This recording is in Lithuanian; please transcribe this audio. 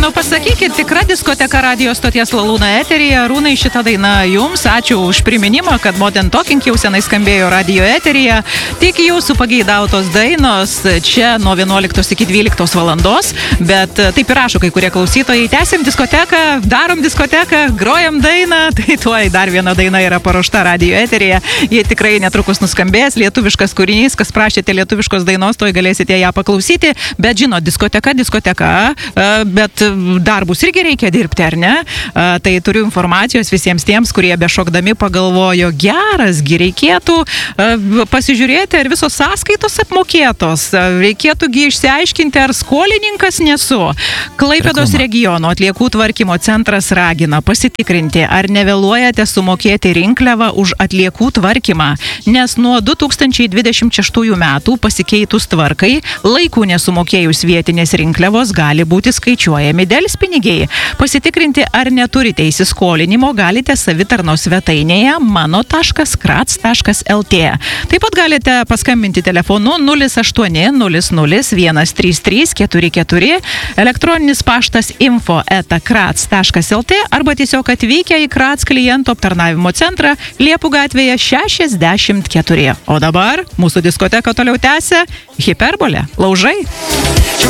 Nu, pasakykit, tikra diskoteka radio stoties Lalūna eteryje. Arūnai, šitą dainą jums. Ačiū už priminimą, kad Modern Talking jau senai skambėjo radio eteryje. Tik jūsų pageidautos dainos čia nuo 11 iki 12 valandos. Bet taip ir rašo kai kurie klausytojai. Tęsim diskoteką, darom diskoteką, grojam dainą. Tai tuoj dar viena daina yra paruošta radio eteryje. Jie tikrai netrukus nuskambės. Lietuviškas kūrinys. Kas prašėte lietuviškos dainos, toj galėsite ją paklausyti. Bet žinot, diskoteka, bet darbus irgi reikia dirbti, ar ne? Tai turiu informacijos visiems tiems, kurie bešokdami pagalvojo, gerasgi reikėtų pasižiūrėti, ar visos sąskaitos apmokėtos. Reikėtųgi išsiaiškinti, ar skolininkas nesu. Klaipėdos regiono atliekų tvarkymo centras ragina pasitikrinti, ar nevėluojate sumokėti rinkliavą už atliekų tvarkymą, nes nuo 2026 metų pasikeitus tvarkai, laikų nesumokėjus vietinės rinkliavos gali būti skaičiuojami delspinigiai. Pasitikrinti, ar neturite įsiskolinimo, galite savitarnos svetainėje mano.krats.lt. Taip pat galite paskambinti telefonu 0800 133 44, elektroninis paštas info@krats.lt arba tiesiog atvykę į Krats klientų aptarnavimo centrą Liepų gatvėje 64. O dabar mūsų diskoteka toliau tęsia Hiperbolė, Laužai.